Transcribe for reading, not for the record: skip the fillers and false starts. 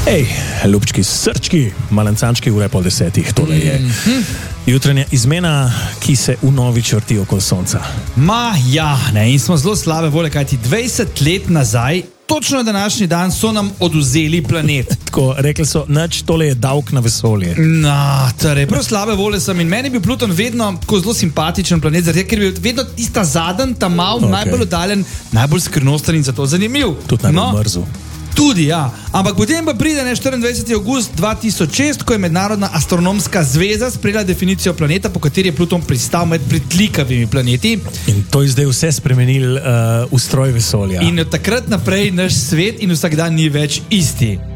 Hej, ljubčki, srčki, malencančki, ure pol 10, tole je jutranja izmena, ki se vnovič vrti okoli sonca. In smo zelo slabe volje, kajti 20 let nazaj, točno na današnji dan, so nam odvzeli planet. Tako, rekli so, nič, tole je davek na vesolje. Torej, prav slabe volje sem in meni je bil Pluton vedno tako zelo simpatičen planet, zato ker je bil vedno tista zaden, ta mal, najbolj oddaljen, najbolj skrivnosten in zato zanimiv. Tudi najbolj mrzel. Tudi, ja. Ampak potem pa pride 24. avgust 2006, ko je Mednarodna astronomska zveza sprejela definicijo planeta, po kateri je Pluton pristal med pritlikavimi planeti. In to je zdaj vse spremenil ustroj vesolja. In od takrat naprej naš svet in vsak dan ni več isti.